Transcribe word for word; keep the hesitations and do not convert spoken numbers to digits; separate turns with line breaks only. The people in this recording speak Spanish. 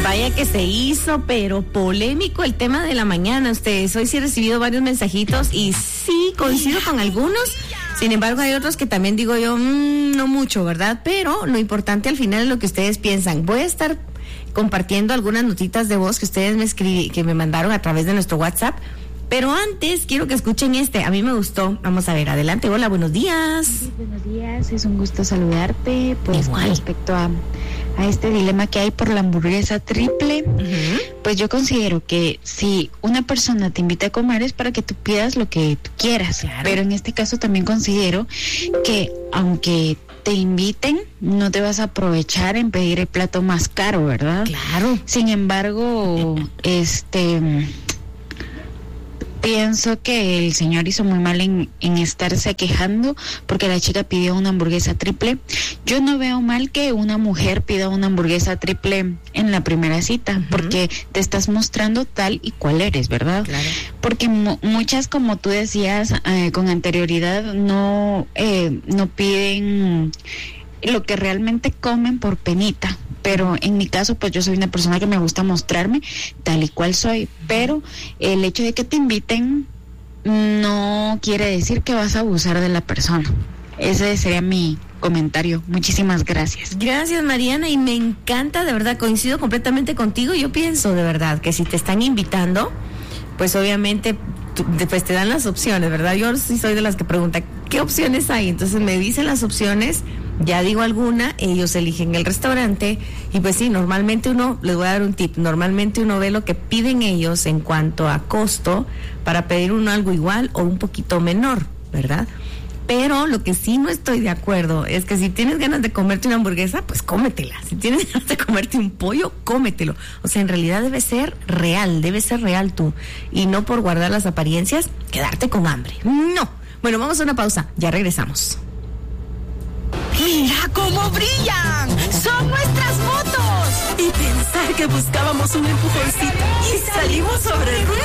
Vaya que se hizo, pero polémico el tema de la mañana. Ustedes, hoy sí he recibido varios mensajitos y sí coincido con algunos. Sin embargo, hay otros que también digo yo, mmm, no mucho, ¿verdad? Pero lo importante al final es lo que ustedes piensan. Voy a estar compartiendo algunas notitas de voz que ustedes me escribí, que me mandaron a través de nuestro WhatsApp. Pero antes quiero que escuchen este, a mí me gustó. Vamos a ver, adelante. Hola, buenos días.
Sí, buenos días, es un gusto saludarte. Pues
Igual.
con respecto a, a este dilema que hay por la hamburguesa triple,
Uh-huh.
pues yo considero que si una persona te invita a comer es para que tú pidas lo que tú quieras.
Claro.
Pero en este caso también considero que aunque te inviten, no te vas a aprovechar en pedir el plato más caro, ¿verdad?
Claro.
Sin embargo, este... pienso que el señor hizo muy mal en, en estarse quejando porque la chica pidió una hamburguesa triple. Yo no veo mal que una mujer pida una hamburguesa triple en la primera cita, uh-huh. porque te estás mostrando tal y cual eres, ¿verdad?
Claro.
Porque mu- muchas, como tú decías eh, con anterioridad, no, eh, no piden lo que realmente comen por penita. Pero en mi caso, pues yo soy una persona que me gusta mostrarme tal y cual soy, pero el hecho de que te inviten no quiere decir que vas a abusar de la persona. Ese sería mi comentario. Muchísimas gracias.
Gracias, Mariana, y me encanta, de verdad, coincido completamente contigo. Yo pienso de verdad que si te están invitando, pues obviamente tú, pues te dan las opciones, ¿verdad? Yo sí soy de las que pregunta, ¿qué opciones hay? Entonces me dicen las opciones, ya digo alguna, ellos eligen el restaurante y pues sí, normalmente uno, les voy a dar un tip, normalmente uno ve lo que piden ellos en cuanto a costo para pedir uno algo igual o un poquito menor, ¿verdad? Pero lo que sí no estoy de acuerdo es que si tienes ganas de comerte una hamburguesa, pues cómetela. Si tienes ganas de comerte un pollo, cómetelo. O sea, en realidad debe ser real, debe ser real tú. Y no por guardar las apariencias, quedarte con hambre. No. Bueno, vamos a una pausa. Ya regresamos.
¡Mira cómo brillan! ¡Son nuestras motos! Y pensar que buscábamos un empujoncito y salimos sobre ruedas.